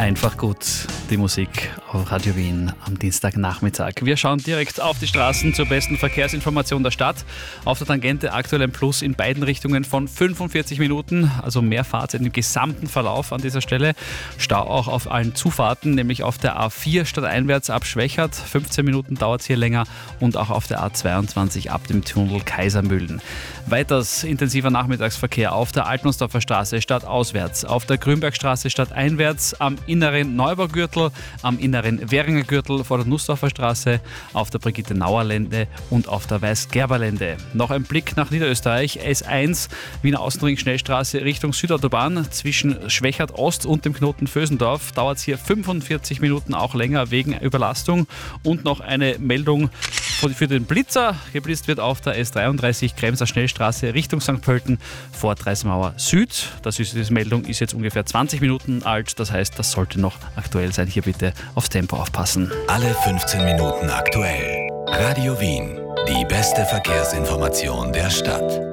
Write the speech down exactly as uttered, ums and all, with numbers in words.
Einfach gut, die Musik auf Radio Wien am Dienstagnachmittag. Wir schauen direkt auf die Straßen zur besten Verkehrsinformation der Stadt. Auf der Tangente aktuell ein Plus in beiden Richtungen von fünfundvierzig Minuten, also mehr Fahrzeit im gesamten Verlauf an dieser Stelle. Stau auch auf allen Zufahrten, nämlich auf der A vier stadteinwärts ab Schwächert. fünfzehn Minuten dauert es hier länger und auch auf der A zweiundzwanzig ab dem Tunnel Kaisermühlen. Weiters intensiver Nachmittagsverkehr auf der Altnussdorfer Straße stadtauswärts, auf der Grünbergstraße stadteinwärts, am inneren Neubaugürtel, am inneren Währinger Gürtel vor der Nussdorfer Straße, auf der Brigitte-Nauer-Lände und auf der Weiß-Gerber-Lände. Noch ein Blick nach Niederösterreich. S eins, Wiener Außenring Schnellstraße Richtung Südautobahn. Zwischen Schwächert Ost und dem Knoten Vösendorf dauert es hier fünfundvierzig Minuten, auch länger wegen Überlastung. Und noch eine Meldung für den Blitzer. Geblitzt wird auf der S dreiunddreißig Kremser Schnellstraße Richtung Sankt Pölten vor Dreißmauer Süd. Das ist, diese Meldung ist jetzt ungefähr zwanzig Minuten alt. Das heißt, das sollte noch aktuell sein. Hier bitte aufs Tempo aufpassen. Alle fünfzehn Minuten aktuell. Radio Wien. Die beste Verkehrsinformation der Stadt.